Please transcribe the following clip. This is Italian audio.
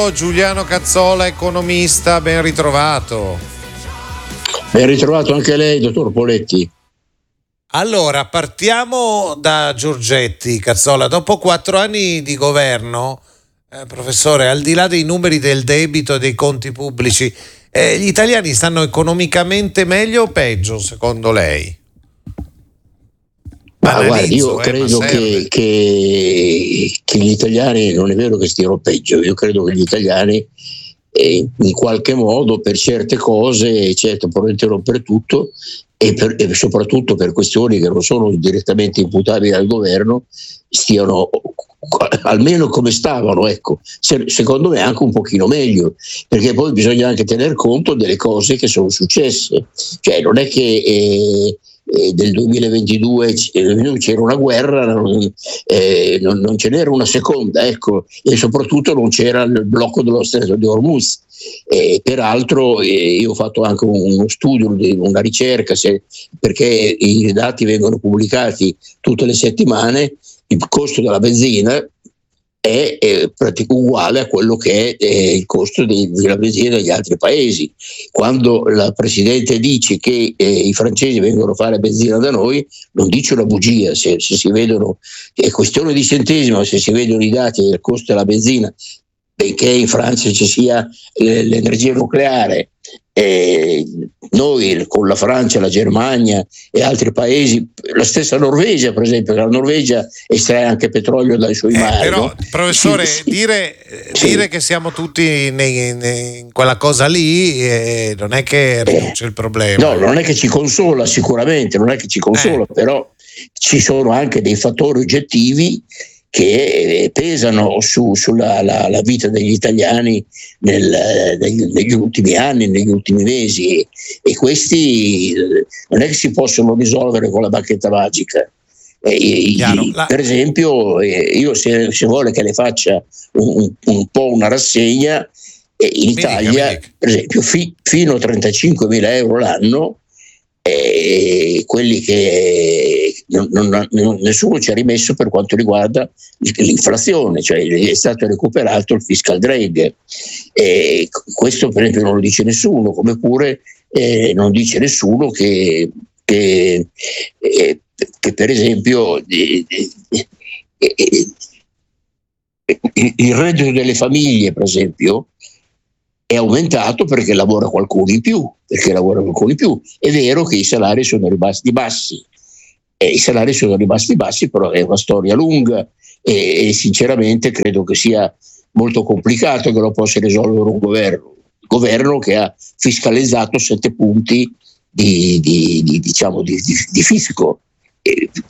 Giuliano Cazzola, economista, ben ritrovato. Ben ritrovato anche lei, dottor Poletti. Allora, partiamo da Giorgetti. Cazzola, dopo 4 anni di governo, professore, al di là dei numeri del debito e dei conti pubblici, gli italiani stanno economicamente meglio o peggio, secondo lei? Guardi, io credo che gli italiani, non è vero che stiano peggio, io credo che gli italiani in qualche modo per certe cose, certo probabilmente non per tutto, e soprattutto per questioni che non sono direttamente imputabili al governo, stiano almeno come stavano, ecco, secondo me anche un pochino meglio, perché poi bisogna anche tener conto delle cose che sono successe, cioè non è che del 2022 c'era una guerra, non ce n'era una seconda, ecco, e soprattutto non c'era il blocco dello Stretto di Hormuz. Peraltro io ho fatto anche uno studio, una ricerca, perché i dati vengono pubblicati tutte le settimane. Il costo della benzina è praticamente uguale a quello che è il costo della benzina degli altri paesi. Quando la Presidente dice che i francesi vengono a fare benzina da noi, non dice una bugia. Se si vedono, è questione di centesimo, se si vedono i dati del costo della benzina, benché in Francia ci sia l'energia nucleare, noi con la Francia, la Germania e altri paesi, la stessa Norvegia per esempio, la Norvegia estrae anche petrolio dai suoi mari. Però, no? professore, dire che siamo tutti in quella cosa lì non è che riduce il problema. No, non è che ci consola, sicuramente, non è che ci consola, però ci sono anche dei fattori oggettivi che pesano sulla vita degli italiani negli ultimi anni, negli ultimi mesi, e questi non è che si possono risolvere con la bacchetta magica. Per esempio, io se vuole che le faccia un po' una rassegna, in Italia, per esempio, fino a 35.000 euro l'anno, quelli che nessuno ci ha rimesso per quanto riguarda l'inflazione, cioè è stato recuperato il fiscal drag, questo per esempio non lo dice nessuno, come pure non dice nessuno che per esempio il reddito delle famiglie, per esempio, è aumentato perché lavora qualcuno in più, È vero che i salari sono rimasti bassi, però è una storia lunga e sinceramente credo che sia molto complicato che lo possa risolvere un governo che ha fiscalizzato 7 punti di fisco.